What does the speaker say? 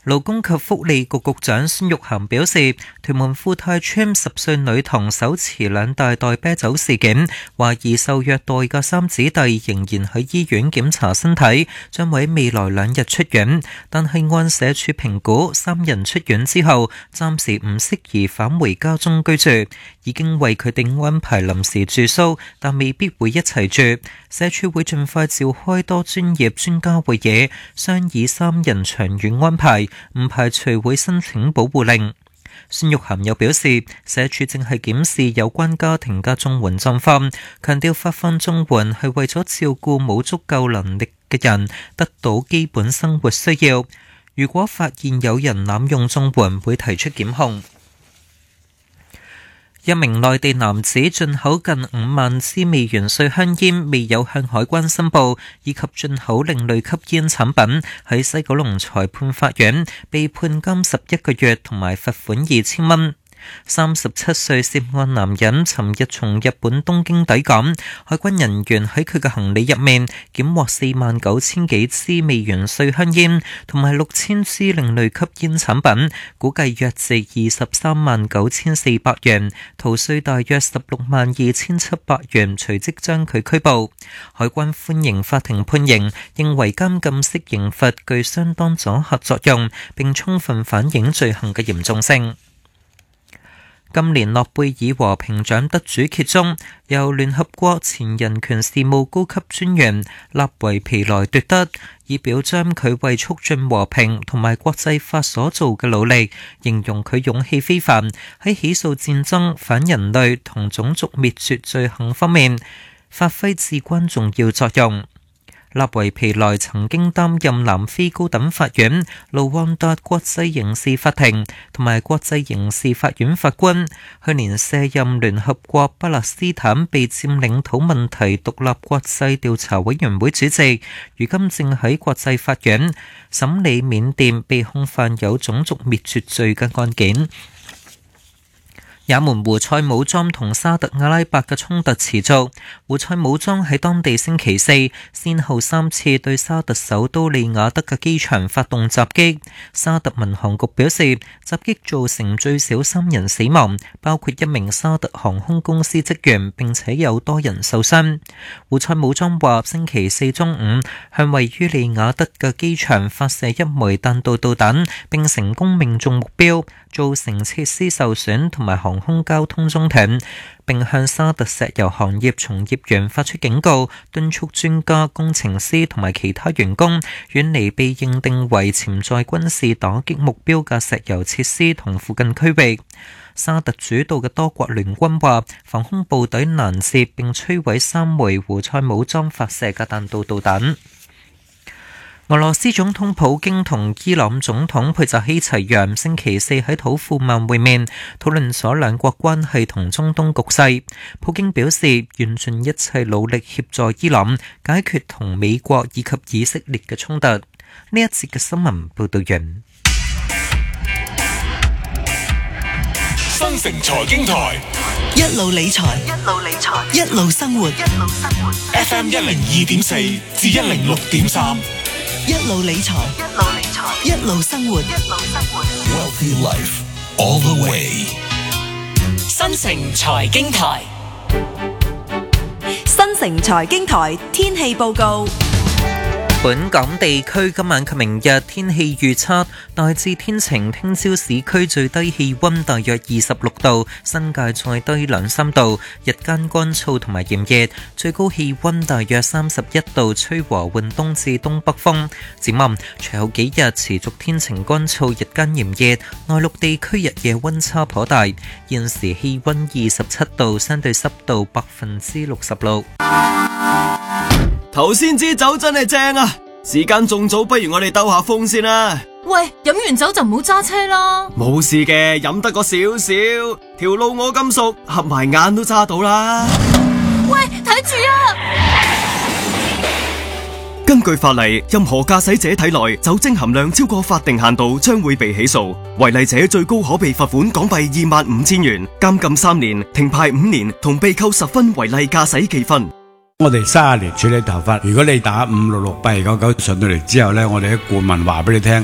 勞工及福利局局長孫玉菡表示，屯門富泰邨10歲女童手持2大袋啤酒事件，懷疑受虐待嘅3姊弟仍然喺醫院檢查身體，將會未來2日出院。但係按社署評估，3人出院之後，暫時唔適宜返回家中居住，已經為佢哋安排臨時住宿，但未必會一齊住。社署會盡快召開多專業專家會議，商議3人長遠安排，唔排除會申請保護令。孫玉菡又表示，社署正係檢視有關家庭嘅綜援狀況，強調發放綜援係為咗照顧冇足夠能力嘅人得到基本生活需要。如果發現有人濫用綜援，會提出檢控。一名內地男子進口近5萬支未完稅香煙，未有向海關申報，以及進口另類吸煙產品，喺西九龍裁判法院被判監11個月同埋罰款2000蚊。37歲涉案男人尋日從日本東京抵港，海關人員喺佢嘅行李入面檢獲49000幾支未完稅香煙同埋6000支另類吸煙產品，估計約值239400元，逃稅大約162700元，隨即將佢拘捕。海關歡迎法庭判刑，認為監禁式刑罰具相當阻嚇作用，並充分反映罪行嘅嚴重性。今年諾貝爾和平獎得主揭盅，由聯合國前人權事務高級專員納維皮萊奪得，以表彰佢為促進和平同埋國際法所做嘅努力，形容佢勇氣非凡，喺起訴戰爭、反人類同種族滅絕罪行方面發揮至關重要作用。納維皮萊曾經擔任南非高等法院、盧旺達國際刑事法庭同埋國際刑事法院法官，去年卸任聯合國巴勒斯坦被佔領土問題獨立國際調查委員會主席，如今正喺國際法院審理緬甸被控犯有種族滅絕罪嘅案件。也門胡塞武裝同沙特阿拉伯嘅衝突持續，胡塞武裝喺當地星期四先後3次對沙特首都利雅得嘅機場發動襲擊。沙特民航局表示，襲擊造成最少3人死亡，包括一名沙特航空公司職員，並且有多人受傷。胡塞武裝話，星期四中午向位於利雅得嘅機場發射一枚彈道導彈，並成功命中目標，造成設施受損同埋航空交通中斷，並向沙特石油行業從業員發出警告，敦促專家、工程師同埋其他員工遠離被認定為潛在軍事打擊目標嘅石油設施同附近區域。沙特主導嘅多國聯軍話，防空部隊攔截並摧毀3枚胡塞武裝發射嘅彈道導彈。俄羅斯總統普京同伊朗總統佩扎希齊揚星期四喺土庫曼會面，討論咗兩國關係同中東局勢。普京表示，完盡一切努力協助伊朗解決同美國以及以色列嘅衝突。呢一節嘅新聞報道完。 新城財經台一路理財，一路生活。 FM 102.4至106.3， 一路理財，一路生活。 Wealthy Life all the way。 新城財經台， 新城財經台天氣報告。 本港地區今晚及明日天氣預測大致天晴，聽朝市區最低氣溫大約26度，新界再低2-3度，日間乾燥同埋炎熱，最高氣溫大約31度，吹和緩東至東北風。展望隨後幾日持續天晴乾燥，日間炎熱，內陸地區日夜溫差頗大。現時氣溫27度，相對濕度66%。 頭先支酒真係正啊！時間仲早，不如我哋兜下風先啦。 喂，飲完酒就唔好揸車啦。 冇事嘅，飲得個少少，條路我咁熟，合埋眼都揸到啦。 喂，睇住啊！ 根據法例，任何駕駛者體內酒精含量超過法定限度，將會被起訴。違例者最高可被罰款港幣25000元、監禁3年、停牌5年，同被扣10分違例駕駛記分。 我哋30年處理頭髮，如果你打566899上到嚟之後呢，我哋啲顧問話俾你聽，